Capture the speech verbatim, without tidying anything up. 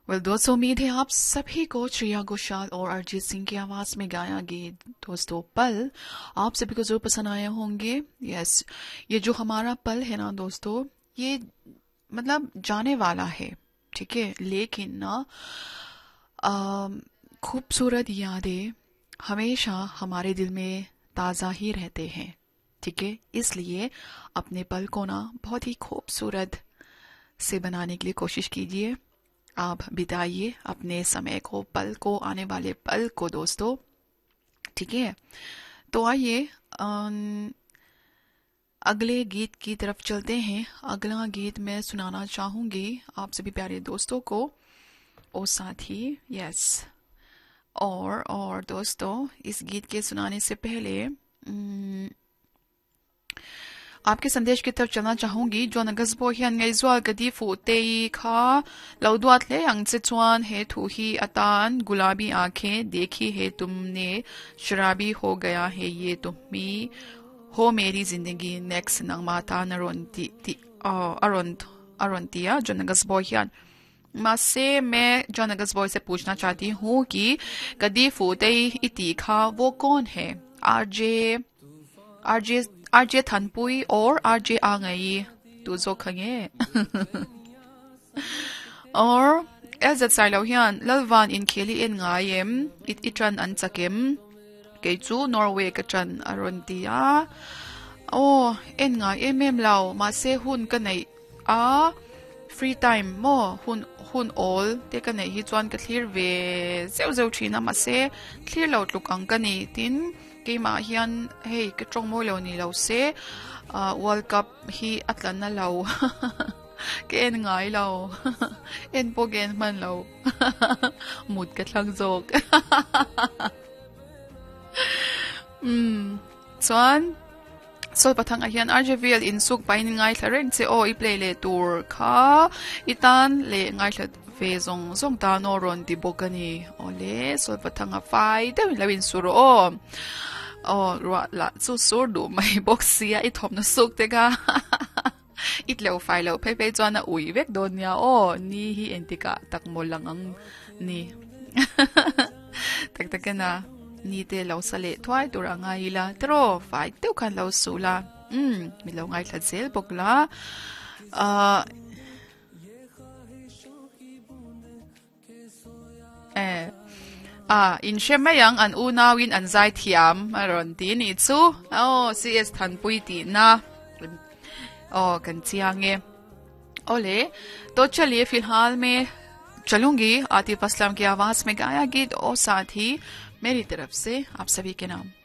Well दोस्तों, उम्मीद है आप सभी को श्रेया घोषाल और अरिजीत सिंह की आवाज में गाया गीत दोस्तों पल आप सभी को जरूर पसंद आए होंगे। यस, ये जो हमारा पल है ना दोस्तों, ये मतलब जाने वाला है, ठीक है, लेकिन ना अम, खूबसूरत यादें हमेशा हमारे दिल में ताज़ा ही रहते हैं, ठीक है। इसलिए अपने पल को ना बहुत ही खूबसूरत से बनाने के लिए कोशिश कीजिए। आप बिताइए अपने समय को, पल को, आने वाले पल को दोस्तों, ठीक है। तो आइए अम, अगले गीत की तरफ चलते हैं। अगला गीत मैं सुनाना चाहूंगी आप सभी प्यारे दोस्तों को और साथ ही यस और और दोस्तों, इस गीत के सुनाने से पहले अम, आपके संदेश की तरफ चलना चाहूंगी। जो नगसबो हियन ngai zual gadi fu tei kha लौदुआत ले अंग से चुआन है थू ही अतान गुलाबी आंखें देखी है तुमने शराबी हो गया है ये तुम्ही हो मेरी जिंदगी नेक्स्ट नंग माता नरोंती ती अरोंत अरोंतिया जो नगसबो हियन मासे मैं जो नगसबो से पूछना चाहती हूँ कि गदी फू तei इती खा वो कौन है? आरजे आरजे आरजे थनपुई और आरजे आंगई तुझो खंगे और एजत साइलोहियन ललवान इन खेली इन गायम इत इट्रन अंचकेम केचू नॉर्वे कचन अरुंतिया ओ इन गाय एमएम लाओ मासे हुन कनई आ फ्री टाइम मो हुन हुन ऑल ते कनई ही चवन का क्लियर वे जेउ जेउ छीना मासे क्लियर लाउट लुक अंकनी तिन कि मा हियन हे के ट्रोंग मो लो नी लो से वर्ल्ड कप ही अतलन ना लो के एन ngai लो एन पोगेन मन लो मुद के थंग जोक hmm चवन सो पथंग हियन आरजेवीएल इन सुक पाइन ngai थरेन से ओ इ प्ले ले टूर खा इतान ले ngai थ वे जोंग जोंग ता नो रोन दी बोकनी ओले सो पथंग phi they लविन सुरो O Oh, la so sordo mai boxia i thom na sok te ga it lo fai lo pe pe chona ui vek don ya o ni hi entika tak mo lang ang ni tak tak na ni te lo sale thwai tur anga ila tro fai te khan lo sula um mi lo ngai thla zel bokla a eh Ah, in Shemayang an unawin an zai tiam aron din itsu. Oh, si es tan puiti na. Oh, kan tiange. ओले तो चलिए फिलहाल मैं चलूंगी आतिफ असलम की आवाज में गाया गीत और साथ ही मेरी तरफ से आप सभी के नाम